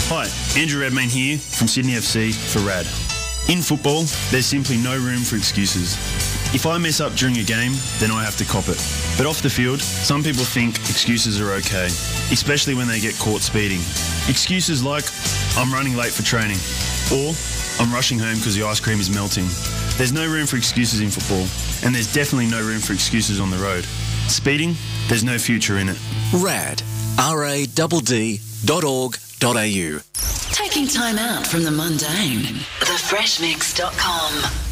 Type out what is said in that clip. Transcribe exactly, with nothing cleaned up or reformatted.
Hi, Andrew Redmayne here from Sydney F C for RAD. In football, there's simply no room for excuses. If I mess up during a game, then I have to cop it. But off the field, some people think excuses are okay, especially when they get caught speeding. Excuses like, I'm running late for training, or I'm rushing home because the ice cream is melting. There's no room for excuses in football, and there's definitely no room for excuses on the road. Speeding, there's no future in it. RAD, R A D D dot org dot A U. Taking time out from the mundane. the fresh mix dot com